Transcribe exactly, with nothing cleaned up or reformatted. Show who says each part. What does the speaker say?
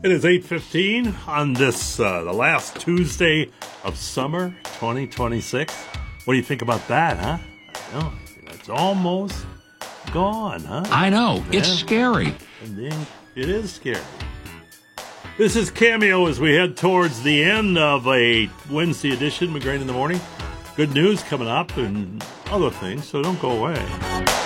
Speaker 1: It is eight fifteen on this, uh, the last Tuesday of summer, twenty twenty-six. What do you think about that, huh? I know, it's almost gone, huh?
Speaker 2: I know.
Speaker 1: Yeah.
Speaker 2: It's scary.
Speaker 1: Indeed, it is scary. This is Cameo as we head towards the end of a Wednesday edition, McGrain in the Morning. Good news coming up and other things, so don't go away.